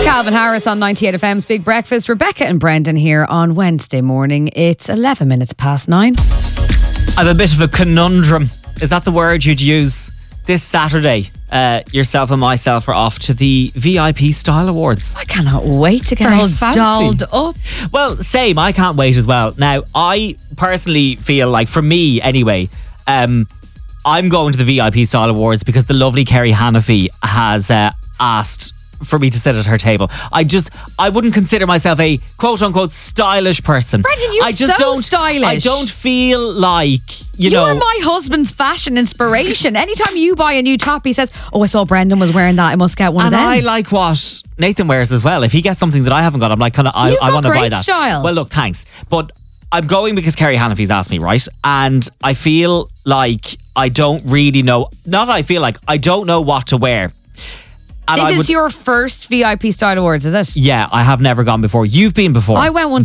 Calvin Harris on 98 FM's Big Breakfast. Rebecca and Brendan here on Wednesday morning. It's 11 minutes past 9. I have a bit of a conundrum. Is that the word you'd use? This Saturday, yourself and myself are off to the VIP Style Awards. I cannot wait to get Very all fancy. dolled up. Well, same. I can't wait as well. Now, I personally feel like, for me anyway, I'm going to the VIP Style Awards because the lovely Kerry Hannafy has asked for me to sit at her table. I wouldn't consider myself a quote-unquote stylish person. Brendan, you're so stylish. I don't feel like, You are my husband's fashion inspiration. Anytime you buy a new top, he says, oh, I saw Brendan was wearing that. I must get one of them. And I like what Nathan wears as well. If he gets something that I haven't got, I'm like, I want to buy that. Style. Well, look, thanks. But I'm going because Kerry Hannafy's asked me, right? And I feel like I don't really know. I don't know what to wear. And this is your first VIP Style Awards, is it? Yeah, I have never gone before. You've been before. I went once